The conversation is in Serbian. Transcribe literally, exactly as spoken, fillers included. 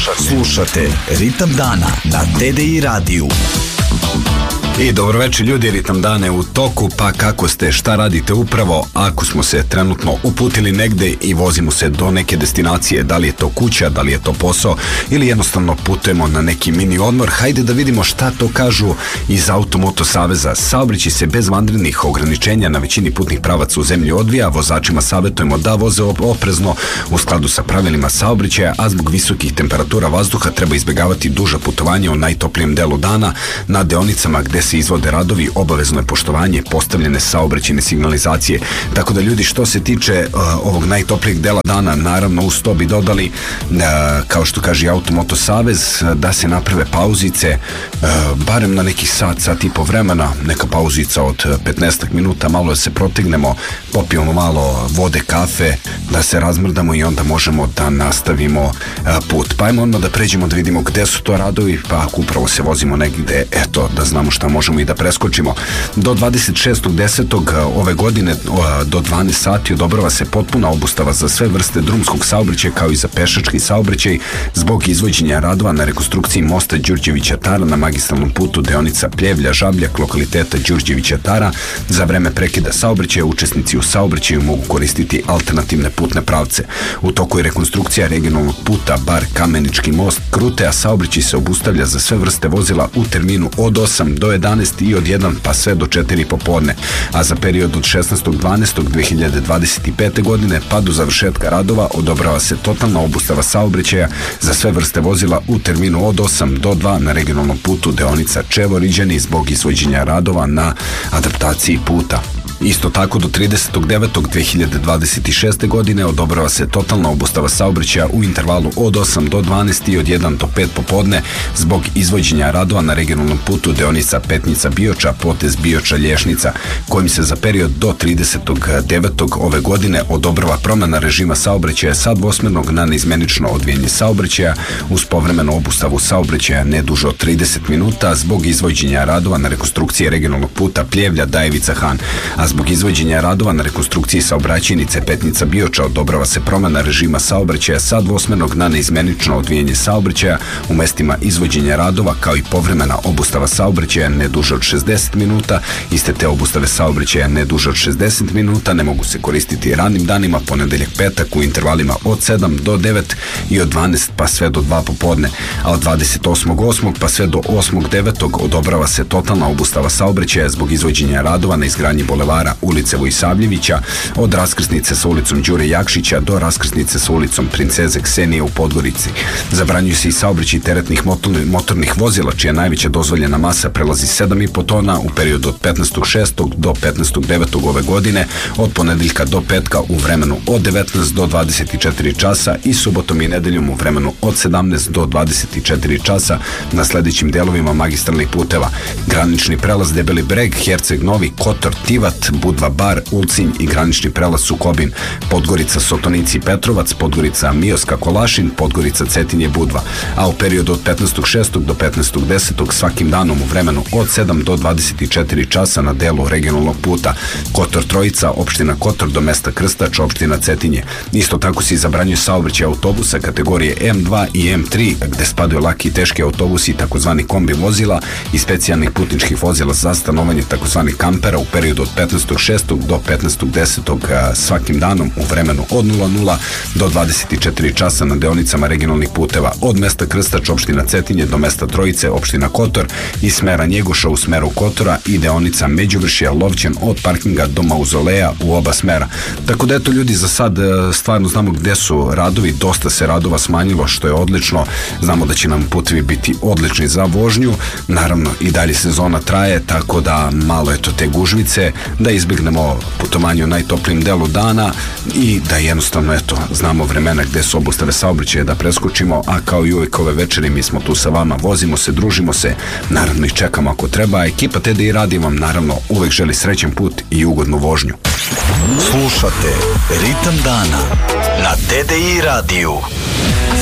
Slušate Ritam dana na T D I radiju. I dobro večer ljudi, Ritam dana je u toku, pa kako ste, šta radite upravo ako smo se trenutno uputili negde i vozimo se do neke destinacije, da li je to kuća, da li je to posao ili jednostavno putujemo na neki mini odmor. Hajde da vidimo šta to kažu iz Automoto saveza. Saobraćaj se bez vanrednih ograničenja na većini putnih pravaca u zemlji odvija, vozačima savjetujemo da voze oprezno u skladu sa pravilima saobraćaja, a zbog visokih temperatura vazduha treba izbjegavati duža putovanja u najtoplijem delu dana. Na deonicama gde se izvode radovi obavezno je poštovanje postavljene saobraćajne signalizacije. Tako da ljudi, što se tiče uh, ovog najtoplijeg dela dana, naravno uz to bi dodali uh, kao što kaže Automoto savez, da se naprave pauzice uh, barem na nekih sat, sat i po vremena, neka pauzica od petnaest minuta, malo da se protegnemo, popijemo malo vode, kafe, da se razmrdamo i onda možemo da nastavimo uh, put. Pa ajmo odmah da pređemo da vidimo gde su to radovi, pa ako upravo se vozimo negde, eto, da znamo šta možemo i da preskočimo. Do dvadeset šestog desetog ove godine do dvanaest sati odobrava se potpuna obustava za sve vrste drumskog saobraćaja kao i za pešački saobraćaj zbog izvođenja radova na rekonstrukciji mosta Đurđevića Tara na magistralnom putu deonica Pljevlja Žabljak lokaliteta Đurđevića Tara. Za vreme prekida saobraćaja učesnici u saobraćaju mogu koristiti alternativne putne pravce. U toku je rekonstrukcija regionalnog puta Bar Kamenički most Krute, a saobraćaj se obustavlja za sve vrste vozila u terminu od osam do jedanaest i od jedan pa sve do četiri popodne, a za period od šesnaestog dvanaestog dve hiljade dvadeset pete godine pa do završetka radova odobrava se totalna obustava saobraćaja za sve vrste vozila u terminu od osam do dva na regionalnom putu deonica Čevo-Riđani zbog izvođenja radova na adaptaciji puta. Isto tako do tridesetog devetog dve hiljade dvadeset šeste godine odobrava se totalna obustava saobraćaja u intervalu od osam do dvanaest i od jedan do pet popodne zbog izvođenja radova na regionalnom putu deonica Petnica Bioča, potez Bioča Lješnica, kojim se za period do tridesetog devetog ove godine odobrava promena režima saobraćaja sa dvosmernog na neizmenično odvijanje saobraćaja uz povremenu obustavu saobraćaja ne duže od trideset minuta zbog izvođenja radova na rekonstrukciji regionalnog puta Pljevlja Dajevica Han, a zbog izvođenja radova na rekonstrukciji saobraćajnice Petnica Bioča odobrava se promena režima saobraćaja sa dvosmernog na neizmenično odvijanje saobraćaja u mestima izvođenja radova kao i povremena obustava saobraćaja ne duže od šezdeset minuta. Iste te obustave saobraćaja ne duže od šezdeset minuta ne mogu se koristiti ranim danima, ponedeljak, petak u intervalima od sedam do devet i od dvanaest pa sve do dva popodne, a od dvadeset osmog osmog pa sve do osmog devetog odobrava se totalna obustava saobraćaja zbog izvođenja radova na izgradnji bulevara ulice Vojsavljevića od raskrsnice sa ulicom Đure Jakšića do raskrsnice sa ulicom Princeze Ksenije u Podgorici. Zabranjuju se i saobraćaj teretnih motornih vozila čija najveća dozvoljena masa prelazi sedam i po tona u periodu od petnaestog šestog do petnaestog devetog ove godine, od ponedeljka do petka u vremenu od devetnaest do dvadeset četiri časa i subotom i nedeljom u vremenu od sedamnaest do dvadeset četiri časa na sledećim delovima magistralnih puteva: granični prelaz Debeli Breg, Herceg Novi, Kotor, Tivat, Budva Bar, Ulcinj i granični prelaz Sukobin, Podgorica Sotonici Petrovac, Podgorica Mioska Kolašin, Podgorica Cetinje Budva, a u periodu od petnaestog šestog do petnaestog desetog svakim danom u vremenu od sedam do dvadeset četiri časa na delu regionalnog puta Kotor Trojica, opština Kotor do mesta Krstač, opština Cetinje. Isto tako se zabranjuje saobraćaj autobusa kategorije M dva i M tri gde spadaju laki i teški autobusi, takozvani kombi vozila i specijalnih putničkih vozila za stanovanje, takozvani kampera u periodu od petnaestog šestog do petnaestog desetog svakim danom u vremenu od nula nula do dvadeset četiri časa na deonicama regionalnih puteva od mesta Krstač, opština Cetinje do mesta Trojice, opština Kotor i smera Njegoša u smeru Kotora i deonica Međuvršja Lovćen od parkinga do Mauzoleja u oba smera. Tako da eto ljudi, za sad stvarno znamo gde su radovi, dosta se radova smanjilo što je odlično, znamo da će nam putevi biti odlični za vožnju, naravno i dalje sezona traje, tako da malo eto te gužvice, da izbjegnemo putovanje u najtoplijim delu dana i da jednostavno eto znamo vremena gde su obustave saobraćaja da preskočimo, a kao i uvijek ove večeri mi smo tu sa vama, vozimo se, družimo se, naravno i čekamo ako treba. Ekipa T D I radi vam naravno uvijek želi srećan put i ugodnu vožnju. Slušate Ritam dana na T D I radiju.